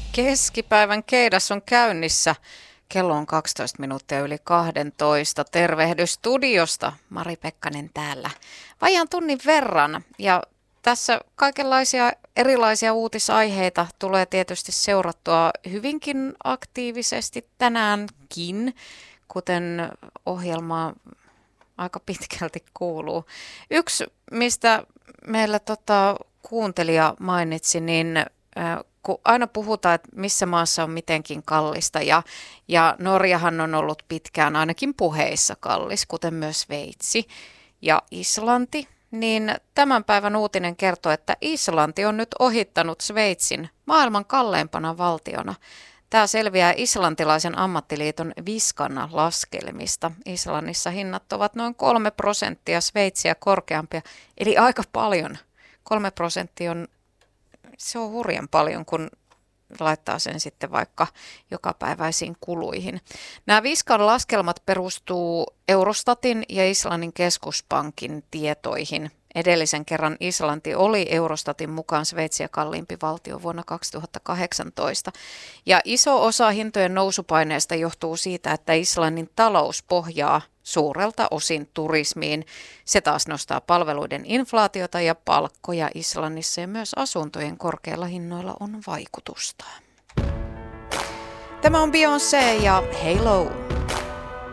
Keskipäivän keidas on käynnissä. Kello on 12 minuuttia yli 12. Tervehdys studiosta. Mari Pekkanen täällä. Vajaan tunnin verran ja tässä kaikenlaisia erilaisia uutisaiheita tulee tietysti seurattua hyvinkin aktiivisesti tänäänkin, kuten ohjelmaa aika pitkälti kuuluu. Yksi, mistä meillä kuuntelija mainitsi, niin kun aina puhutaan, että missä maassa on mitenkin kallista ja Norjahan on ollut pitkään ainakin puheissa kallis, kuten myös Sveitsi ja Islanti, niin tämän päivän uutinen kertoo, että Islanti on nyt ohittanut Sveitsin maailman kalleimpana valtiona. Tämä selviää islantilaisen ammattiliiton Viskan laskelmista. Islannissa hinnat ovat noin 3% Sveitsiä korkeampia, eli aika paljon. 3% se on hurjan paljon, kun laittaa sen sitten vaikka jokapäiväisiin kuluihin. Nämä Viskan laskelmat perustuu Eurostatin ja Islannin keskuspankin tietoihin. Edellisen kerran Islanti oli Eurostatin mukaan Sveitsiä kalliimpi valtio vuonna 2018. Ja iso osa hintojen nousupaineesta johtuu siitä, että Islannin talous pohjaa suurelta osin turismiin. Se taas nostaa palveluiden inflaatiota ja palkkoja Islannissa ja myös asuntojen korkeilla hinnoilla on vaikutusta. Tämä on Beyoncé ja Halo.